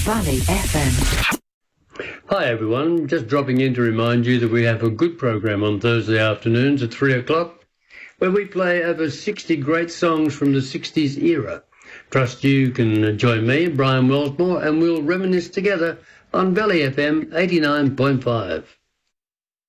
Valley FM. Hi everyone, just dropping in to remind you that we have a good program on Thursday afternoons at 3 o'clock where we play over 60 great songs from the 60s era. Trust you can join me, Brian Wellsmore, and we'll reminisce together on Valley FM 89.5.